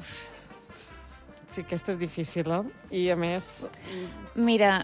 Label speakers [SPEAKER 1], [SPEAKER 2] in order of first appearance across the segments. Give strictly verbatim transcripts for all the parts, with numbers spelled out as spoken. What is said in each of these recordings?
[SPEAKER 1] Uf.
[SPEAKER 2] Sí, aquesta és difícil, eh? I, a més...
[SPEAKER 1] Mira,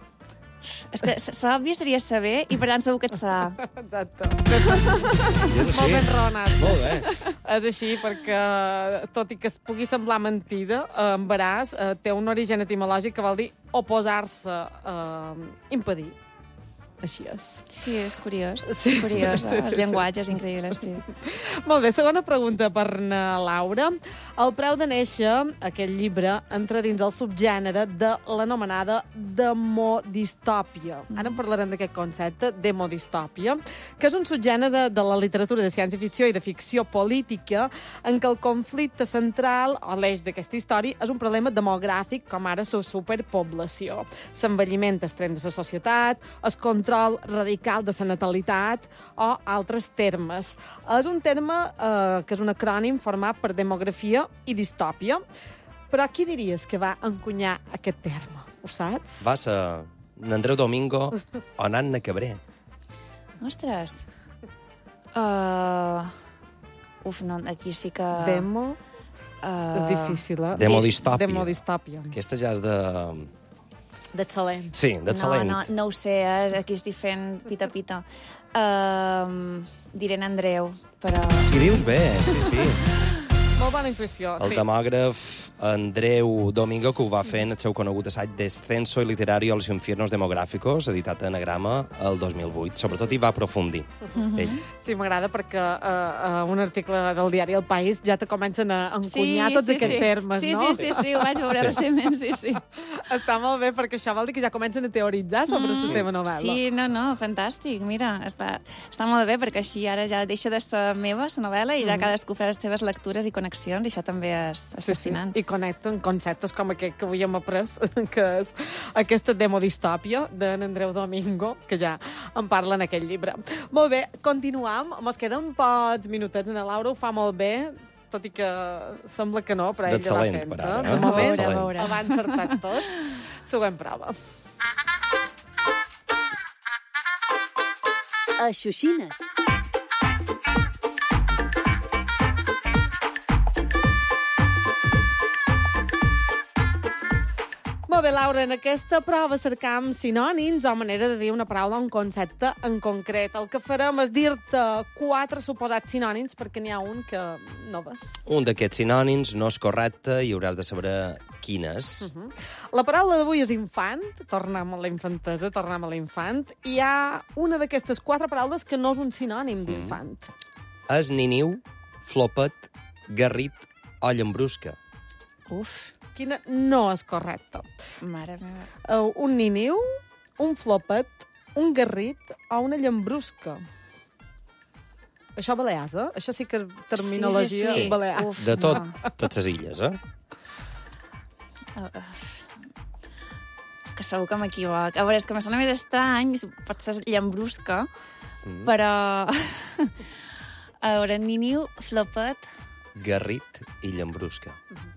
[SPEAKER 1] és que s'òbvia seria saber i per tant segur que et sa.
[SPEAKER 2] Exacte.
[SPEAKER 3] Jo no
[SPEAKER 2] Molt ben
[SPEAKER 3] sé.
[SPEAKER 2] raonat.
[SPEAKER 3] Molt bé.
[SPEAKER 2] És així perquè, tot i que es pugui semblar mentida, eh, embaràs eh, té un origen etimològic que vol dir oposar-se, eh, impedir. Així és.
[SPEAKER 1] Sí, és curiós.
[SPEAKER 2] Sí.
[SPEAKER 1] És curiós,
[SPEAKER 2] Sí,
[SPEAKER 1] eh?
[SPEAKER 2] sí,
[SPEAKER 1] Els
[SPEAKER 2] sí.
[SPEAKER 1] llenguatges increïbles, sí.
[SPEAKER 2] Molt bé, segona pregunta per na Laura. El preu de néixer, aquest llibre, entra dins el subgènere de l'anomenada demodistòpia. Ara en parlarem d'aquest concepte, demodistòpia, que és un subgènere de la literatura de ciència-ficció i de ficció política en què el conflicte central, o l'eix d'aquesta història, és un problema demogràfic, com ara la superpoblació. S'envelliment extrem de la societat, es controla radical de la natalitat o altres termes. És un terme eh, que és un acrònim format per demografia i distòpia. Però qui diries que va encunyar aquest terme? Ho saps?
[SPEAKER 3] Va ser n'Andreu Domingo o n'Anna Cabré.
[SPEAKER 1] Ostres. Uh... Uf, no, aquí sí que...
[SPEAKER 2] Demo
[SPEAKER 1] Uh...
[SPEAKER 2] és difícil, eh?
[SPEAKER 3] Demodistòpia.
[SPEAKER 2] Demodistòpia.
[SPEAKER 3] Aquesta ja és de...
[SPEAKER 2] D'excel·lent.
[SPEAKER 3] Sí, d'excel·lent.
[SPEAKER 1] No, no, no ho sé, eh? Aquí estic fent pita-pita. Uh, diré en Andreu, però...
[SPEAKER 3] I dius bé, sí, sí.
[SPEAKER 2] Molt bona intuïció,
[SPEAKER 3] El
[SPEAKER 2] sí.
[SPEAKER 3] demògraf Andreu Domingo, que ho va fer en el seu conegut assaig Descenso y Literario a los infiernos demográficos, editat a Anagrama el dos mil vuit. Sobretot hi va aprofundir, ell.
[SPEAKER 2] Sí, m'agrada perquè uh, uh, un article del diari El País ja te comencen a encunyar tots aquests
[SPEAKER 1] sí.
[SPEAKER 2] termes,
[SPEAKER 1] sí,
[SPEAKER 2] no?
[SPEAKER 1] Sí, sí, sí, ho vaig veure
[SPEAKER 3] Sí.
[SPEAKER 1] recentment, sí, sí.
[SPEAKER 2] Està molt bé, perquè això vol dir que ja comencen a teoritzar sobre mm. la teva novel·la.
[SPEAKER 1] Sí, no, no, fantàstic, mira, està, està molt bé, perquè així ara ja deixa de ser meva, la novel·la, i ja
[SPEAKER 2] Mm.
[SPEAKER 1] cadascú fa les seves lectures i connexions, i això també és, és
[SPEAKER 2] Sí,
[SPEAKER 1] fascinant.
[SPEAKER 2] sí. I connecten conceptes com aquest que avui hem après, que és aquesta demodistòpia d'en Andreu Domingo, que ja en parla en aquest llibre. Molt bé, continuam. Mos queden pocs minutets. La Laura ho fa molt bé, tot i que sembla que no, però ella va
[SPEAKER 3] D'excel·lent,
[SPEAKER 2] fent.
[SPEAKER 3] per ara,
[SPEAKER 2] De
[SPEAKER 3] eh?
[SPEAKER 2] moment,
[SPEAKER 3] D'excel·lent.
[SPEAKER 1] A veure, a veure.
[SPEAKER 2] va encertat tot. Següent prova.
[SPEAKER 4] A Xuxines.
[SPEAKER 2] Molt bé, Laura, en aquesta prova cercam sinònims o manera de dir una paraula o un concepte en concret. El que farem és dir-te quatre suposats sinònims perquè n'hi ha un que no ves.
[SPEAKER 3] Un d'aquests sinònims no és correcte i hauràs de saber quin és.
[SPEAKER 2] Uh -huh. La paraula d'avui és infant, tornem a la infantesa, tornem a l'infant. Hi ha una d'aquestes quatre paraules que no és un sinònim d'infant.
[SPEAKER 3] És niniu, flopet, garrit o llambrusca.
[SPEAKER 1] Uf,
[SPEAKER 2] Quina no és correcta?
[SPEAKER 1] mare meva.
[SPEAKER 2] Uh, un niniu, un flopet, un garrit o una llambrusca. Això balears, eh? Això sí que és terminologia
[SPEAKER 1] sí, sí, sí.
[SPEAKER 2] balear.
[SPEAKER 1] Uf,
[SPEAKER 3] De tot,
[SPEAKER 1] no.
[SPEAKER 3] totes les illes, eh?
[SPEAKER 1] Uh, uh. És que segur que m'equivoc. A veure, és que me sona més estrany, pot ser llambrusca,
[SPEAKER 3] Mm.
[SPEAKER 1] però... A veure, niniu, flopet...
[SPEAKER 3] Garrit i llambrusca.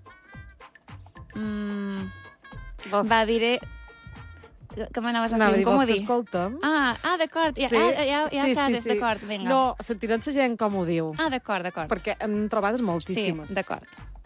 [SPEAKER 1] Mm,
[SPEAKER 2] Vols-
[SPEAKER 1] va, diré... Que m'anaves a
[SPEAKER 2] Anava
[SPEAKER 1] fer
[SPEAKER 2] dir,
[SPEAKER 1] un
[SPEAKER 2] vols que
[SPEAKER 1] comodí.
[SPEAKER 2] escolta'm?
[SPEAKER 1] Ah, ah d'acord, ja,
[SPEAKER 2] Sí.
[SPEAKER 1] ja, ja, ja
[SPEAKER 2] Sí,
[SPEAKER 1] frases,
[SPEAKER 2] sí, sí.
[SPEAKER 1] d'acord, vinga.
[SPEAKER 2] No, sentirem la gent com ho diu.
[SPEAKER 1] Ah, d'acord, d'acord.
[SPEAKER 2] Perquè hem trobat
[SPEAKER 1] Sí,
[SPEAKER 2] moltíssimes.
[SPEAKER 1] d'acord.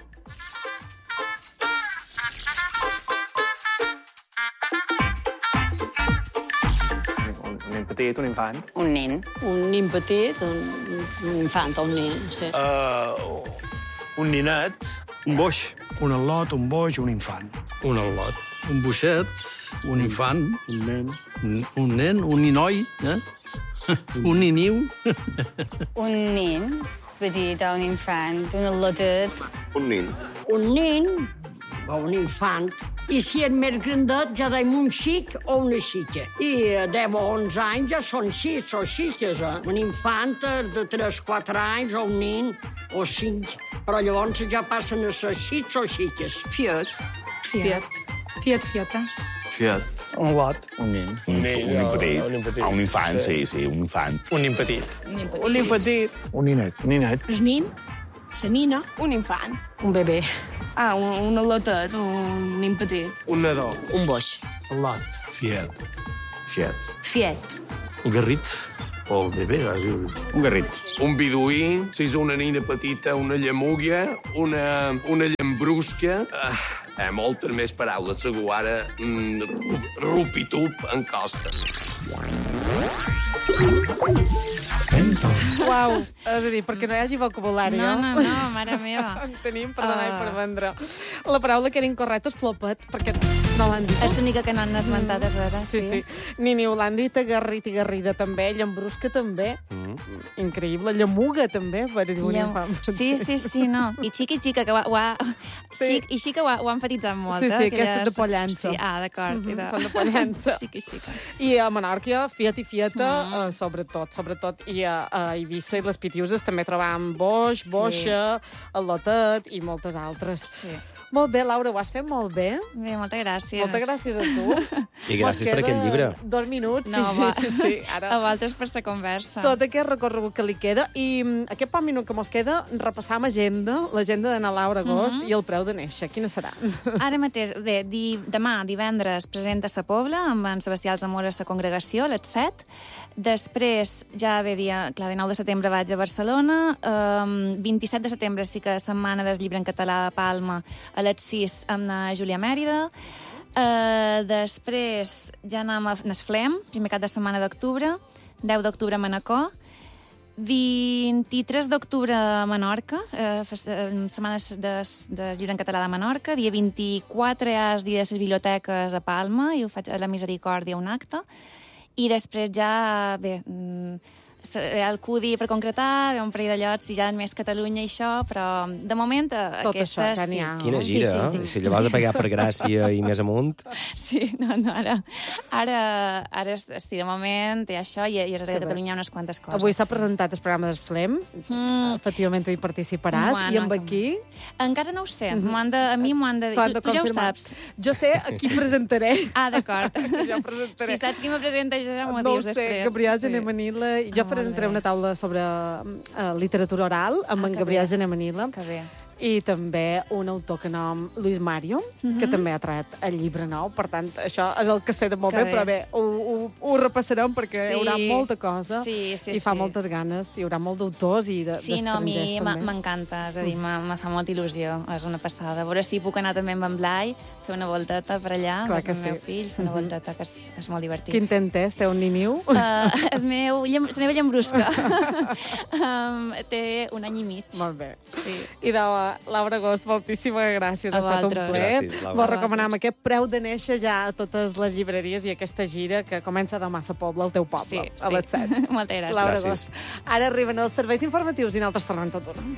[SPEAKER 5] Un, un nen petit, un infant.
[SPEAKER 4] Un nen. Un nin petit, un, un infant o un nin, sí.
[SPEAKER 6] Uh, un ninet. Un boix.
[SPEAKER 7] Un al·lot, un boix, un infant.
[SPEAKER 8] Un al·lot, un boixet, un infant,
[SPEAKER 5] Un nen.
[SPEAKER 8] un, un nen, un ninoi, eh? un niniu.
[SPEAKER 9] Un nen petit o un infant, un al·lotet.
[SPEAKER 6] Un nin.
[SPEAKER 10] Un nin o un infant. I si és més grandet, ja deim un xic o una xica. I a deu o onze anys ja són xics o xiques, eh? Un infant de tres o quatre anys o un nin o cinc. Però llavors ja passen a ser xics o xiques.
[SPEAKER 11] Fiat.
[SPEAKER 1] Fiat.
[SPEAKER 11] Fiat, fiata.
[SPEAKER 6] Fiat.
[SPEAKER 5] Un lot.
[SPEAKER 6] Un nin.
[SPEAKER 5] Un nen,
[SPEAKER 6] un nin petit.
[SPEAKER 5] un nen petit.
[SPEAKER 6] Ah, un infant, sí, sí, un infant.
[SPEAKER 5] Un nen petit.
[SPEAKER 11] Un nin petit.
[SPEAKER 7] Un ninet.
[SPEAKER 6] Un ninet.
[SPEAKER 11] El nin. La nina. Un infant.
[SPEAKER 4] Un bebè.
[SPEAKER 11] Ah, un, un al·lotet, un nin petit.
[SPEAKER 6] Un nadó.
[SPEAKER 4] Un boix.
[SPEAKER 7] Al·lot.
[SPEAKER 6] Fiat. Fiat.
[SPEAKER 4] Fiet.
[SPEAKER 8] El garrit. O bebè, un garrit.
[SPEAKER 6] Un biduí, si és una nina petita, una llamúgia, una, una llambrusca... Ah, eh, moltes més paraules, segur. Ara, mm, rupitup en costa.
[SPEAKER 2] Uau, és a dir, perquè no hi hagi vocabulari,
[SPEAKER 1] No,
[SPEAKER 2] eh?
[SPEAKER 1] no, no, mare meva.
[SPEAKER 2] En tenim per donar i
[SPEAKER 1] Ah.
[SPEAKER 2] per vendre. La paraula que era incorrecta és flopet, perquè no l'han dit.
[SPEAKER 1] És l'única que no han esmentat, és ara,
[SPEAKER 2] Sí,
[SPEAKER 1] sí.
[SPEAKER 2] sí. Nini ho l'han dit, agarrit i garrida també, llambrusca també. Increïble. Llamuga també, per dir un
[SPEAKER 1] Llam-
[SPEAKER 2] infant.
[SPEAKER 1] Sí, sí, sí, no. I xica i xica, que ho ha... Ho ha...
[SPEAKER 2] Sí.
[SPEAKER 1] Xic, I xica ho ha, ho ha enfatitzat molt,
[SPEAKER 2] Sí,
[SPEAKER 1] eh?
[SPEAKER 2] sí,
[SPEAKER 1] que
[SPEAKER 2] aquesta
[SPEAKER 1] ja
[SPEAKER 2] de
[SPEAKER 1] és-
[SPEAKER 2] pollança.
[SPEAKER 1] Sí, ah, d'acord.
[SPEAKER 2] Mhm,
[SPEAKER 1] i de-
[SPEAKER 2] són de pollança.
[SPEAKER 1] Xica i xica.
[SPEAKER 2] I a Menorca, Fiat i Fieta,
[SPEAKER 1] Mm.
[SPEAKER 2] eh, sobretot, sobretot. I a, a Eivissa i les Pitiuses també trobàvem boix, boixa, el lotet i moltes altres.
[SPEAKER 1] Sí.
[SPEAKER 2] Molt bé, Laura, ho has fet molt bé.
[SPEAKER 1] Bé, moltes gràcies.
[SPEAKER 2] Moltes gràcies a tu.
[SPEAKER 3] I gràcies
[SPEAKER 2] Mos
[SPEAKER 3] per aquest
[SPEAKER 2] queda
[SPEAKER 3] llibre.
[SPEAKER 2] Dos minuts,
[SPEAKER 1] No,
[SPEAKER 2] sí,
[SPEAKER 1] va.
[SPEAKER 2] sí, sí, sí. Ara...
[SPEAKER 1] A vosaltres per la conversa.
[SPEAKER 2] Tot aquest recorregut que li queda. I mm, aquest poc minut que mos queda, repassam agenda, l'agenda d'Anna Laura Agost
[SPEAKER 1] Mhm.
[SPEAKER 2] i el preu de néixer. Quina serà?
[SPEAKER 1] Ara mateix, bé, di, demà, divendres, presenta Sa Pobla amb en Sebastià Alzamora a la congregació a les set. Després, ja ve dia, clar, de nou de setembre vaig a Barcelona. Um, vint-i-set de setembre sí que setmana del llibre en català de Palma a les sis amb la Júlia Mèrida. Uh, després ja anem a Nesflem, primer cap de setmana d'octubre. deu d'octubre a Manacor. vint-i-tres d'octubre a Menorca, eh, fes- eh, setmanes de, de llibre en català de Menorca. Dia vint-i-quatre ja és dia de les biblioteques a Palma i ho faig a la Misericòrdia, un acte. I després ja, bé, mm, s- el C U D I per concretar, ve un parell de llocs i ja més Catalunya i això, però de moment eh,
[SPEAKER 2] Tot
[SPEAKER 1] aquesta...
[SPEAKER 2] això, ja n'hi
[SPEAKER 1] sí.
[SPEAKER 2] ha.
[SPEAKER 3] Quina
[SPEAKER 1] Sí,
[SPEAKER 3] gira,
[SPEAKER 1] sí,
[SPEAKER 3] eh?
[SPEAKER 1] sí.
[SPEAKER 3] Si llavors de pagar per Gràcia i més amunt...
[SPEAKER 1] Sí, no, no, ara, ara, ara és- sí, de moment hi ha això i, i a
[SPEAKER 2] bé.
[SPEAKER 1] Catalunya hi ha unes quantes coses.
[SPEAKER 2] Avui s'ha
[SPEAKER 1] sí.
[SPEAKER 2] presentat el programa d'Esflem.
[SPEAKER 1] Mm.
[SPEAKER 2] Efectivament, tu hi participaràs.
[SPEAKER 1] Bueno,
[SPEAKER 2] I amb
[SPEAKER 1] com-
[SPEAKER 2] aquí...
[SPEAKER 1] Encara no ho sé, m'ho han de, a mi m'ho han de dir.
[SPEAKER 2] T'ho han
[SPEAKER 1] Tu,
[SPEAKER 2] de
[SPEAKER 1] tu ja ho
[SPEAKER 2] confirmar.
[SPEAKER 1] saps.
[SPEAKER 2] Jo sé a qui presentaré.
[SPEAKER 1] Ah, d'acord.
[SPEAKER 2] Jo presentaré.
[SPEAKER 1] Si saps qui me presenta, jo ja m'ho
[SPEAKER 2] No ho
[SPEAKER 1] dius
[SPEAKER 2] sé,
[SPEAKER 1] després.
[SPEAKER 2] Gabriel
[SPEAKER 1] Sí.
[SPEAKER 2] Genemanila. Jo
[SPEAKER 1] Ah, molt
[SPEAKER 2] presentaré
[SPEAKER 1] bé.
[SPEAKER 2] una taula sobre uh, literatura oral amb
[SPEAKER 1] Ah,
[SPEAKER 2] en
[SPEAKER 1] que
[SPEAKER 2] Gabriel
[SPEAKER 1] bé.
[SPEAKER 2] Genemanila.
[SPEAKER 1] Que bé.
[SPEAKER 2] I també un autor que nom Luis Mario,
[SPEAKER 1] Mhm.
[SPEAKER 2] que també ha tret el llibre nou. Per tant, això és el que sé de molt
[SPEAKER 1] Que
[SPEAKER 2] bé,
[SPEAKER 1] bé.
[SPEAKER 2] però bé, ho, ho, ho repassarem perquè
[SPEAKER 1] Sí.
[SPEAKER 2] hi haurà molta cosa
[SPEAKER 1] Sí, sí,
[SPEAKER 2] i fa
[SPEAKER 1] sí.
[SPEAKER 2] moltes ganes. Hi haurà molt d'autors i de,
[SPEAKER 1] Sí, no, a mi
[SPEAKER 2] d'estrangers
[SPEAKER 1] m'a-
[SPEAKER 2] també.
[SPEAKER 1] m'encanta, és a dir, me, me fa molta il·lusió, és una passada. A veure si puc anar també amb en Blai, fer una volteta per allà,
[SPEAKER 2] Clar
[SPEAKER 1] amb
[SPEAKER 2] que
[SPEAKER 1] el meu
[SPEAKER 2] sí.
[SPEAKER 1] fill, fer una
[SPEAKER 2] Mhm.
[SPEAKER 1] volteta, que és, és molt divertit.
[SPEAKER 2] Quin temps és? Té un niniu?
[SPEAKER 1] Uh, el meu, llam- la meva llambrusca um, té un any i mig.
[SPEAKER 2] Molt bé.
[SPEAKER 1] Sí.
[SPEAKER 2] I de la Laura Agost, moltíssimes gràcies.
[SPEAKER 1] A
[SPEAKER 2] Ha estat un
[SPEAKER 1] vosaltres.
[SPEAKER 2] plaer.
[SPEAKER 3] Gràcies, Laura.
[SPEAKER 2] Vos
[SPEAKER 1] A
[SPEAKER 2] recomanem
[SPEAKER 1] vosaltres.
[SPEAKER 2] aquest preu de néixer ja a totes les llibreries i aquesta gira que comença demà a Sa Pobla, al teu poble,
[SPEAKER 1] Sí,
[SPEAKER 2] a les
[SPEAKER 1] sí.
[SPEAKER 2] set.
[SPEAKER 1] Moltes gràcies.
[SPEAKER 2] Laura
[SPEAKER 3] Gràcies.
[SPEAKER 2] Agost. Ara arriben els serveis informatius i nosaltres tornem tot una.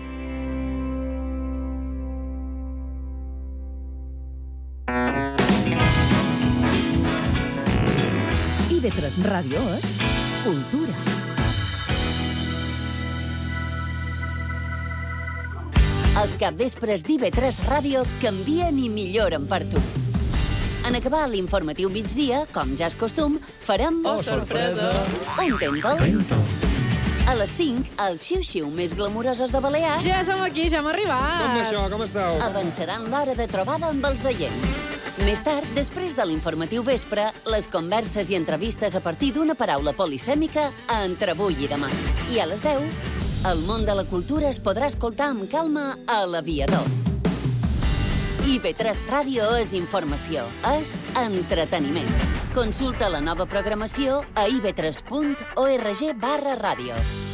[SPEAKER 12] I B tres Ràdio és cultura.
[SPEAKER 13] Els capvespres d'I B tres Ràdio canvien i milloren per tu. En acabar l'informatiu migdia, com ja és costum, farem...
[SPEAKER 14] Oh, sorpresa!
[SPEAKER 13] Un Tento. A les cinc, els xiu-xiu més glamurosos de Balears...
[SPEAKER 14] Ja som aquí, ja hem arribat.
[SPEAKER 6] Com això? Com esteu?
[SPEAKER 13] Avançaran l'hora de trobada amb els oients. Més tard, després de l'informatiu vespre, les converses i entrevistes a partir d'una paraula polisèmica a Entre avui i demà. I a les deu, el món de la cultura es podrà escoltar amb calma a l'Aviador. I B tres Ràdio és informació, és entreteniment. Consulta la nova programació a i be tres punt org barra ràdio.